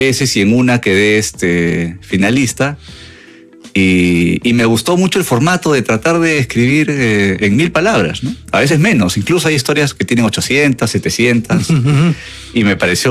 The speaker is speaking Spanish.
veces y en una quedé finalista. Y me gustó mucho el formato de tratar de escribir en 1000 palabras, ¿no? A veces menos, incluso hay historias que tienen 800, 700, y me pareció